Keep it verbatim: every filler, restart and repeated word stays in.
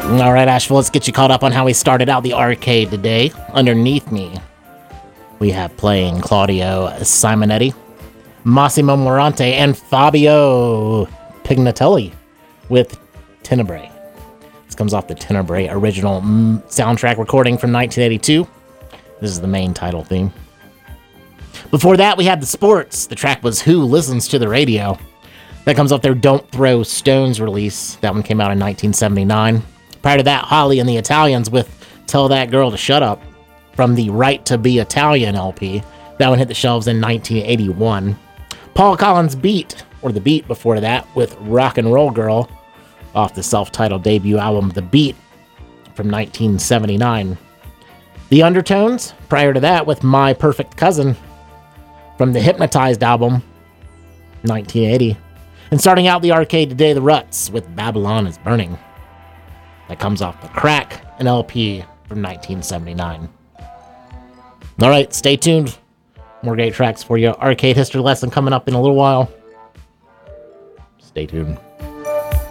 All right, Asheville, let's get you caught up on how we started out the arcade today. Underneath me, we have playing Claudio Simonetti, Massimo Morante, and Fabio Pignatelli with Tenebrae. This comes off the Tenebrae original soundtrack recording from nineteen eighty-two. This is the main title theme. Before that, we had the sports. The track was Who Listens to the Radio. That comes off their Don't Throw Stones release. That one came out in nineteen seventy-nine. Prior to that, Holly and the Italians with Tell That Girl to Shut Up from the Right to Be Italian L P. That one hit the shelves in nineteen eighty-one. Paul Collins Beat, or The Beat before that, with Rock and Roll Girl off the self-titled debut album The Beat from nineteen seventy-nine. The Undertones, prior to that, with My Perfect Cousin from the Hypnotized album, nineteen eighty. And starting out the arcade today, The Ruts with Babylon is Burning. That comes off the Crack, an L P from nineteen seventy-nine. All right, stay tuned. More great tracks for you. Arcade history lesson coming up in a little while. Stay tuned.